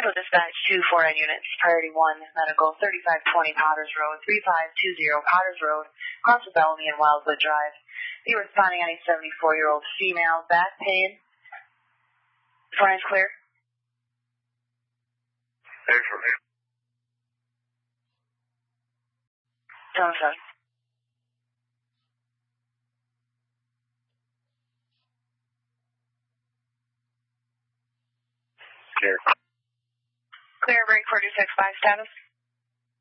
Central Dispatch 249 units, priority 1, medical, 3520 Potters Road, 3520 Potters Road, across the Bellamy and Wildwood Drive. Be responding on a 74-year-old female, back pain. Front is clear. Thanks for me. 77. Clear. Clear, bring 4265 status.